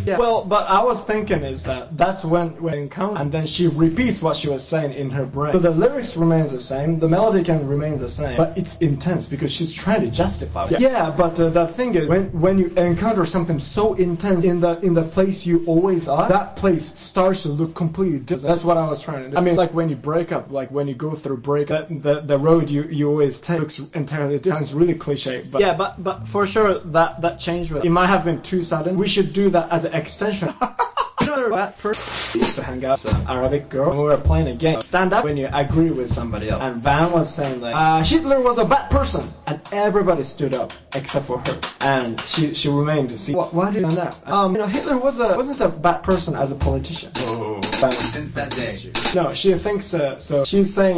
Yeah. Well, but I was thinking is that's when encounter, and then she repeats what she was saying in her brain. So the lyrics remains the same, the melody can remain the same, but it's intense because she's trying to justify it. Yeah, but the thing is, when you encounter something so intense in the place you always are, that place starts to look completely different. That's what I was trying to do. I mean, like when you break up, like when you go through breakup, the road you always take looks entirely different. It's really cliche, but yeah, but for sure that change, it might have been too sudden. We should do that as an extension. At first, we used to hang out with an Arabic girl and we were playing a game. Stand up when you agree with somebody else. And Van was saying like, Hitler was a bad person. And everybody stood up except for her. And she remained to see. Why did you do that? Hitler wasn't a bad person as a politician. Oh, Van, since that day. No, she thinks so she's saying